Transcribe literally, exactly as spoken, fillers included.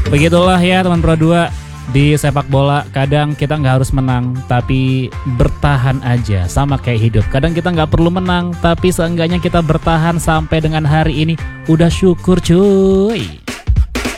Begitulah ya teman Pro dua. Di sepak bola kadang kita nggak harus menang, tapi bertahan aja, sama kayak hidup. Kadang kita nggak perlu menang, tapi seenggaknya kita bertahan sampai dengan hari ini. Udah syukur cuy.